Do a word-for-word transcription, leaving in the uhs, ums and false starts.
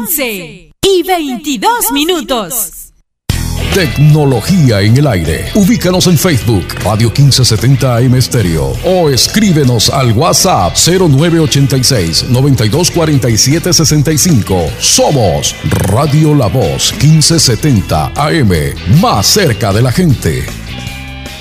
once y veintidós minutos. Tecnología en el aire. Ubícanos en Facebook, Radio quince setenta A M Estéreo. O escríbenos al WhatsApp cero nueve ochenta y seis, noventa y dos cuarenta y siete sesenta y cinco. Somos Radio La Voz quince setenta A M. Más cerca de la gente.